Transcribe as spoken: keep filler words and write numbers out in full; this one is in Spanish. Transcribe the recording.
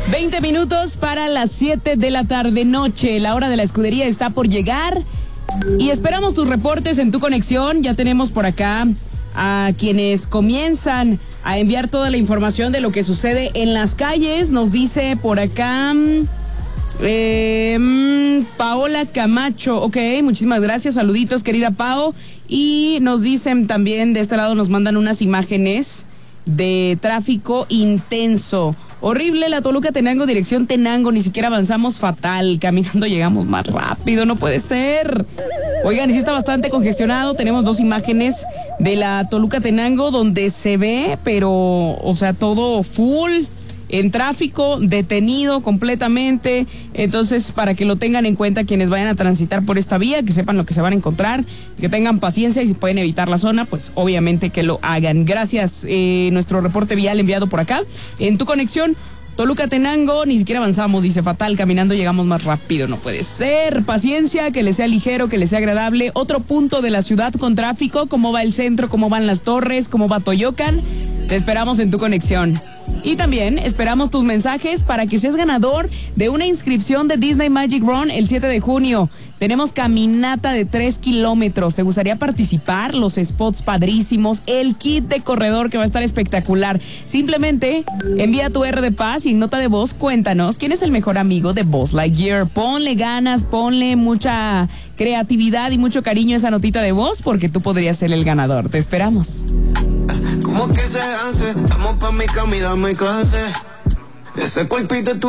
veinte minutos para las siete de la tarde noche. La hora de la escudería está por llegar y esperamos tus reportes en tu conexión. Ya tenemos por acá a quienes comienzan a enviar toda la información de lo que sucede en las calles. Nos dice por acá eh, Paola Camacho. Ok, muchísimas gracias, saluditos querida Pao. Y nos dicen también de este lado, nos mandan unas imágenes de tráfico intenso. Horrible la Toluca-Tenango, dirección Tenango, ni siquiera avanzamos, fatal, caminando llegamos más rápido, no puede ser. Oigan, y sí está bastante congestionado, tenemos dos imágenes de la Toluca-Tenango donde se ve, pero, o sea, todo full, en tráfico, detenido completamente. Entonces, para que lo tengan en cuenta quienes vayan a transitar por esta vía, que sepan lo que se van a encontrar, que tengan paciencia y si pueden evitar la zona, pues obviamente que lo hagan. Gracias, eh, nuestro reporte vial enviado por acá. En tu conexión, Toluca-Tenango, ni siquiera avanzamos, dice fatal, caminando llegamos más rápido, no puede ser. Paciencia, que les sea ligero, que les sea agradable. Otro punto de la ciudad con tráfico, cómo va el centro, cómo van las torres, cómo va Toyocan. Te esperamos en tu conexión. Y también esperamos tus mensajes para que seas ganador de una inscripción de Disney Magic Run el siete de junio. Tenemos caminata de tres kilómetros. ¿Te gustaría participar? Los spots padrísimos, el kit de corredor que va a estar espectacular. Simplemente envía tu R de Paz y en nota de voz cuéntanos quién es el mejor amigo de Buzz Lightyear. Ponle ganas, ponle mucha creatividad y mucho cariño a esa notita de voz porque tú podrías ser el ganador. Te esperamos. ¿Cómo que se hace? Vamos pa' mi cama y dame clase. Ese cuerpito es tu